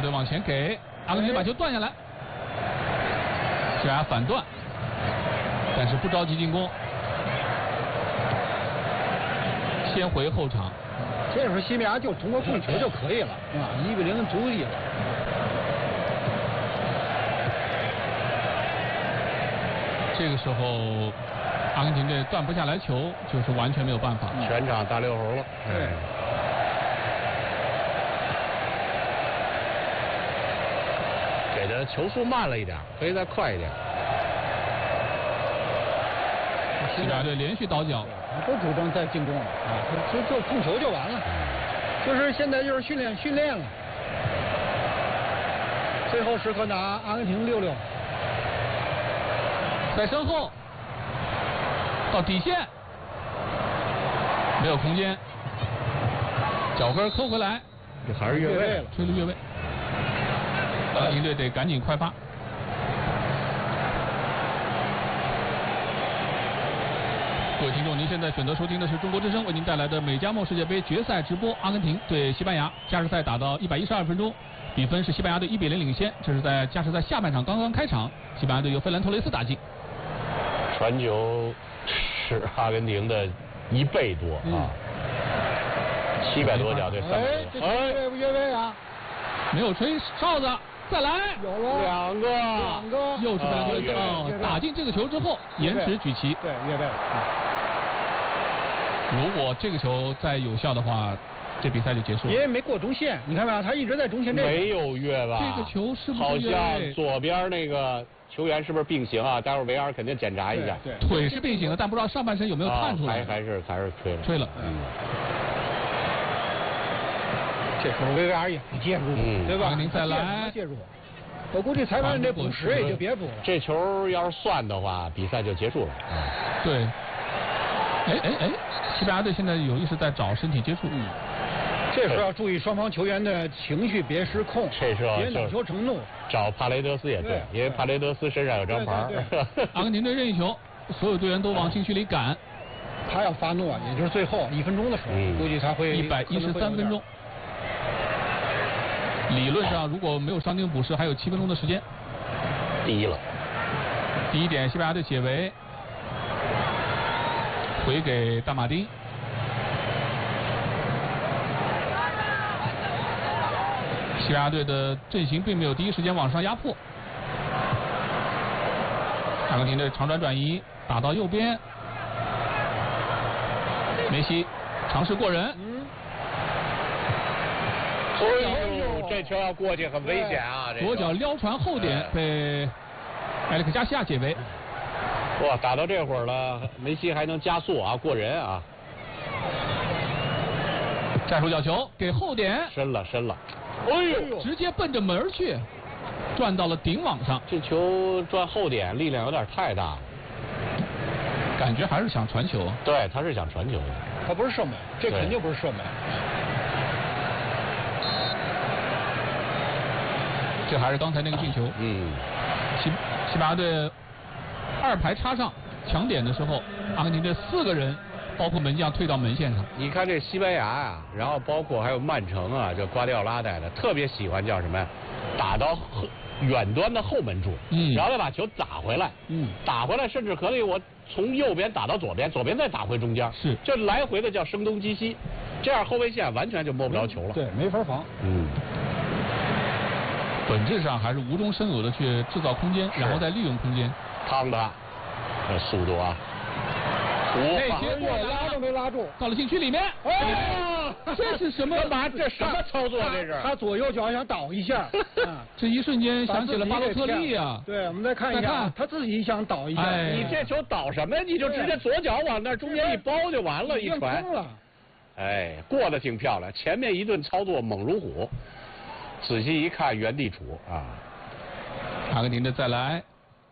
队往前给，阿根廷把球断下来，西班牙反断，但是不着急进攻，先回后场。 这时候西班牙就通过控球就可以了，啊，1-0足矣了。 这个时候，阿根廷队断不下来球，就是完全没有办法。 全场大溜猴了。 对。 给的球速慢了一点，可以再快一点。 西班牙队连续倒脚， 不主张再进攻了啊，就控球就完了，就是现在就是训练了。最后时刻拿阿根廷6-6。 在身后到底线，没有空间，脚跟扣回来， 这还是越位了， 吹了越位。阿根廷队得赶紧快发。各位听众，您现在选择收听的是中国之声为您带来的美加墨世界杯决赛直播。阿根廷对西班牙，加时赛打到112分钟，比分是西班牙队1-0领先。这是在加时赛下半场刚刚开场，西班牙队由费兰托雷斯打进。 传球是阿根廷的1倍多啊，700多脚对300多。 哎，越位啊！ 没有吹哨子，再来， 有了两个， 又是费兰托雷斯打进这个球之后，延迟举旗。 对，越位。 如果这个球再有效的话，这比赛就结束了。 因为没过中线，你看吧，他一直在中线这边。 没有越吧？ 这个球是不是好越位？ 像左边那个球员是不是并行啊？待会儿维尔肯定检查一下。 对， 腿是并行的，但不知道上半身有没有探出来。 还是吹了。 吹了。 这时候维尔也不介入，对吧？ 阿根廷再来介入。我估计裁判这补时也就别补了。 这球要是算的话，比赛就结束了。 对。西班牙队现在有意识在找身体接触。 这时候要注意双方球员的情绪别失控， 这时候别恼羞成怒。 找帕雷德斯也对，因为帕雷德斯身上有张牌。 阿根廷队任意球，所有队员都往禁区里赶。 他要发怒啊，也就是最后1分钟的时候，估计他会 113分钟。理论上如果没有伤停补时，还有7分钟的时间。 低了。 第一点，西班牙队解围，回给大马丁。西班牙队的阵型并没有第一时间往上压迫。阿根廷队长转移打到右边，梅西尝试过人。 这球要过去很危险啊！ 左脚撩传后点被埃里克加西亚解围。 哇，打到这会儿了，梅西还能加速啊，过人啊！ 战术角球给后点， 深了。哎呦， 直接奔着门去，转到了顶网上。 这球转后点力量有点太大了， 感觉还是想传球。 对，他是想传球的。 他不是射门，这肯定不是射门。 这还是刚才那个进球。西班牙队2排插上抢点的时候，阿根廷队4个人，包括门将退到门线上。 你看这西班牙啊，然后包括还有曼城啊，这瓜迪奥拉带的，特别喜欢叫什么呀？打到远端的后门柱，然后再把球打回来，打回来甚至可以我从右边打到左边，左边再打回中间， 是这来回的叫声东击西，这样后卫线完全就摸不着球了。 对，没法防。 本质上还是无中生有的去制造空间，然后再利用空间。 康的，这速度啊！ 结果拉都没拉住， 到了禁区里面。这是什么？ 这什么操作？这是他左右脚想倒一下， 这一瞬间想起了巴洛特利啊。 对，我们再看一下，他自己想倒一下。 你这球倒什么呀？你就直接左脚往那中间一包就完了，一传。哎，过得挺漂亮，前面一顿操作猛如虎。仔细一看，原地杵啊！ 阿根廷的再来，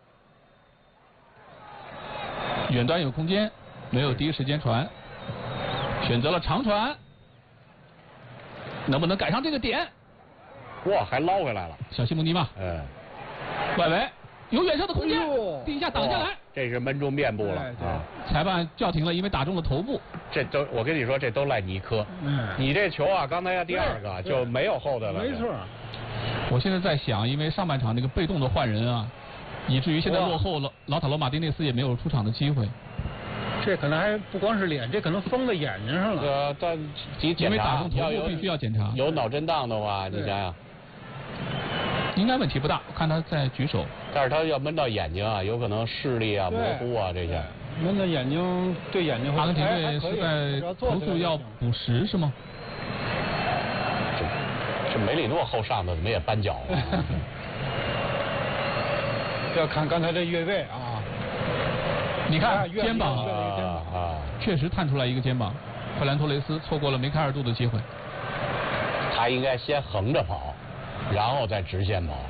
远端有空间，没有第一时间传，选择了长传，能不能赶上这个点？ 哇，还捞回来了！ 小西蒙尼嘛，外围有远射的空间，第一下挡下来， 这是闷住面部了啊！ 裁判叫停了，因为打中了头部。 这都我跟你说，这都赖尼科。你这球啊，刚才要第2个就没有后的了。 没错。 我现在在想，因为上半场那个被动的换人啊，以至于现在落后了，老塔罗马丁内斯也没有出场的机会。 这可能还不光是脸，这可能封在眼睛上了。 但因为打中头部必须要检查。 有脑震荡的话，你想想。 应该问题不大，看他在举手。 但是他要闷到眼睛啊，有可能视力啊、模糊啊这些。 闷到眼睛，对眼睛。 阿根廷队是在投诉要补时是吗？ 这梅里诺后上的怎么也扳脚了？ 要看刚才这越位啊！ 你看肩膀啊，确实探出来一个肩膀。费兰托雷斯错过了梅开二度的机会。 他应该先横着跑，然后再直线跑。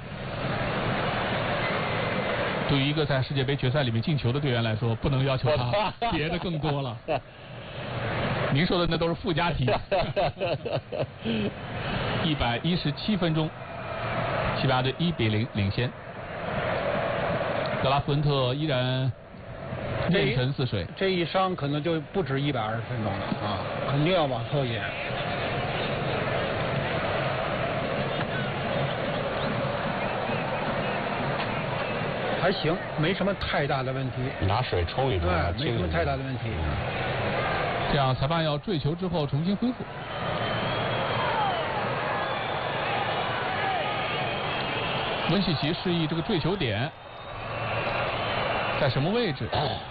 对于一个在世界杯决赛里面进球的队员来说，不能要求他别的更多了。您说的那都是附加题。117分钟，西班牙队1-0领先。格拉夫恩特依然面沉似水。 这一伤可能就不止120分钟了啊，肯定要往后延。还行，没什么太大的问题。 拿水冲一冲， 没什么太大的问题。 这样，裁判要坠球之后重新恢复。温西奇示意这个坠球点在什么位置？